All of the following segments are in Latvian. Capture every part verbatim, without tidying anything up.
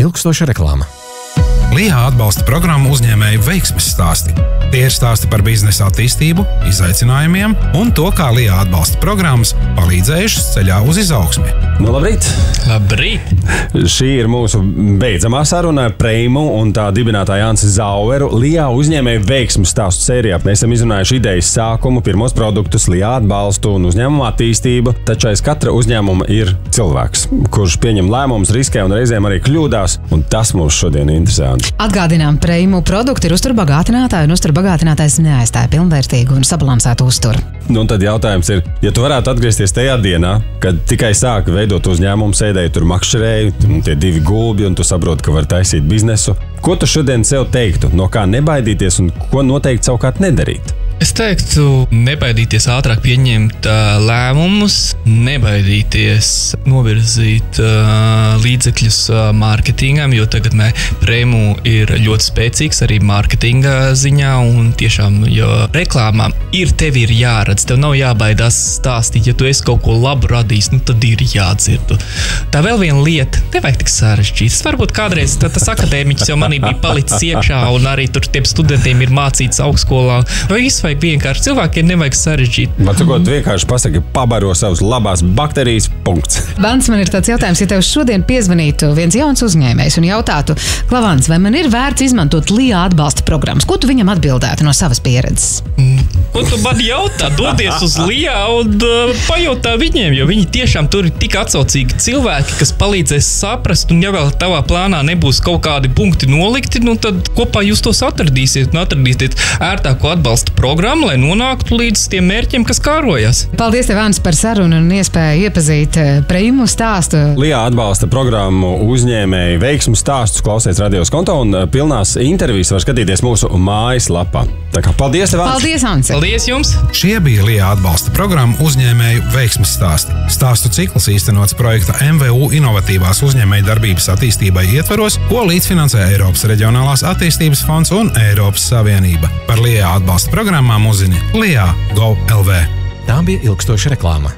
ilgstoša reklāma. Lijā atbalsta programmu uzņēmēju veiksmes stāsti. Tie ir stāsti par biznesa attīstību, izaicinājumiem un to, kā Lijā atbalsta programmas palīdzējušas ceļā uz izaugsmi. Nu, labrīt! Labrīt! Šī ir mūsu beidzamā saruna ar Preimu un tā dibinātāju Jansi Zaueru Lijā uzņēmēju veiksmes stāstu sērijā. Mēs esam izrunājuši idejas sākumu, pirmos produktus, Lijā atbalstu un uzņēmumu attīstību, taču aiz katra uzņēmuma ir cilvēks, kurš pieņem lēmumus, riskē un reizēm arī kļūdās, un tas mums šodien interesē. Atgādinām, Preimu produkti ir uzturbagātinātāji, un uzturbagātinātājs neaizstāja pilnvērtīgu un sabalansētu uzturu. Nu, un tad jautājums ir, ja tu varētu atgriezties tajā dienā, kad tikai sāki veidot uzņēmumu, sēdēji tur makšķerēji, tie divi gulbi, un tu saproti, ka var taisīt biznesu, ko tu šodien sev teiktu, no kā nebaidīties un ko noteikti savukārt nedarīt? Es teiktu, nebaidīties ātrāk pieņemt uh, lēmumus, nebaidīties novirzīt uh, līdzekļus uh, mārketingam, jo tagad mē Preimu ir ļoti spēcīgs arī mārketinga ziņā, un tiešām, jo reklāmā ir tevi ir jāredz, tev nav jābaidās stāstīt, ja tu esi kaut ko labu radījis, nu tad ir jādzird. Tā vēl viena lieta, nevajag tik sarežģīt. Tas varbūt kādreiz tā, tas akadēmiķis jau manī bija palicis iekšā, un arī tur tiem studentiem ir mācīts augstskolā. Vai viss vajag vienkārši, cilvēkiem nevajag sarežģīt. Man cikot vienkārši pasaki, pabaro savus labās bakterijas, punkts. Vans, man ir tāds jautājums, ja tev šodien piezvanītu viens jauns uzņēmējs un jautātu, Klavans, vai man ir vērts izmantot Lijā atbalsta programmas? Ko tu viņam atbildētu no savas pieredzes? Ko tu man jautā? Dodies uz Lijā un uh, pajautā viņiem, jo viņi tiešām tur ir tik atsaucīgi cilvēki, kas palīdzēs saprast, un ja vēl tavā plānā nebūs kaut kādi punkti nolikti, nu tad kopā jūs tos atradīsiet un atradīsiet ērtāko atbalsta programmu, lai nonāktu līdz tiem mērķiem, kas kārojas. Paldies tev, Vans, par sarunu un iespēju iepazīt Preimu stāstu. Lijā atbalsta programmu uzņēmēju veiksmu stāstus klausies radios konto, un pilnās intervijas var skatīties mūsu mājaslapā. Tā kā paldies tev, Vans! Paldies, Vans! Paldies jums! Šie bija Lijā atbalsta programmu uzņēmēju veiksmes stāsti. Stāstu cikls īstenots projekta M V U inovatīvās uzņēmēju darbības attīstībai ietvaros, ko līdzfinansē Eiropas Reģionālās attīstības fonds un Eiropas Savienība. Par Lijā atbalsta programmām uzzini Lijā Gov L V. Tā bija ilgstoša reklāma.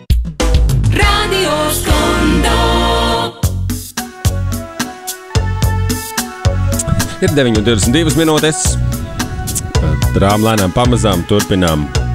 Radio Skondo. Ir deviņi divdesmit divas minūtes. Drām lēnām pamazām turpinām